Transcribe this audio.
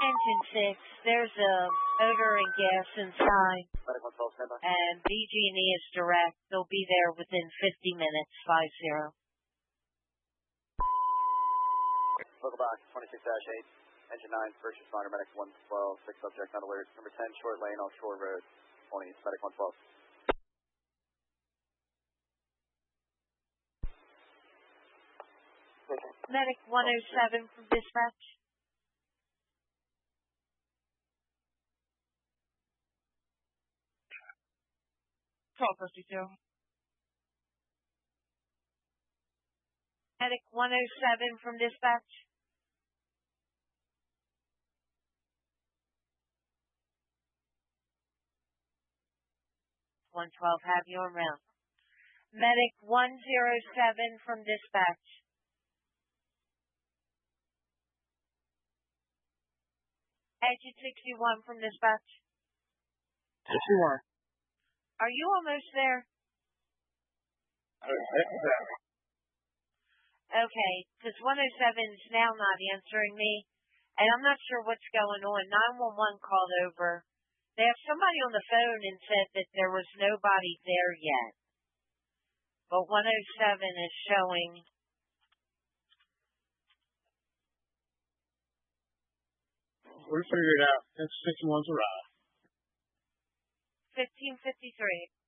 Engine 6, there's a odor and gas inside. Medic 112, stand by. And BG&E is direct. They'll be there within 50 minutes, 50. Local box 26-8, engine 9, first responder, medic 112, 6 subject on alert. Number 10, short lane off Shore Road, 20, medic 112. Medic 107 from dispatch. Call 52. Medic 107 from dispatch. Have you around. Medic 107 from dispatch. Agent 61 from dispatch. 61. Are you almost there? Okay, because 107 is now not answering me, and I'm not sure what's going on. 911 called over. They have somebody on the phone and said that there was nobody there yet. But 107 is showing. We'll figure it out. That's 61's arrived. 1553.